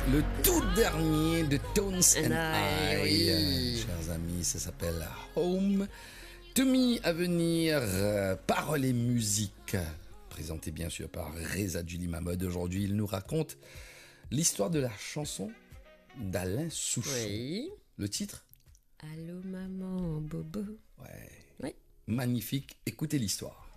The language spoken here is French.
le tout dernier de Tones and I. Oui. Chers amis, ça s'appelle Home to Me à venir. Paroles et musique. Présenté bien sûr par Reza Julie Mahmoud. Aujourd'hui, il nous raconte l'histoire de la chanson d'Alain Souchon. Oui. Le titre? Allô maman, bobo. Ouais. Oui. Magnifique. Écoutez l'histoire.